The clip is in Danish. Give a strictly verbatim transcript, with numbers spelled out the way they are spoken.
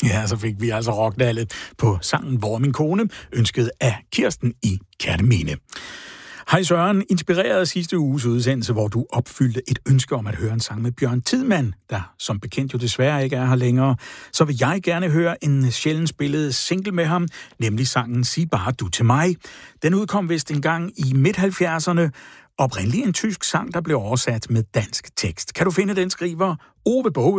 Ja, så fik vi altså rockdallet på sangen Hvor min kone, ønsket af Kirsten i Kerteminde. Hej Søren, inspireret af sidste uges udsendelse, hvor du opfyldte et ønske om at høre en sang med Bjørn Tidemand, der som bekendt jo desværre ikke er her længere, så vil jeg gerne høre en sjældent spillet single med ham, nemlig sangen Sig bare du til mig. Den udkom vist engang i midt halvfjerdserne, oprindeligt en tysk sang, der blev oversat med dansk tekst. Kan du finde den, skriver Ove Bove?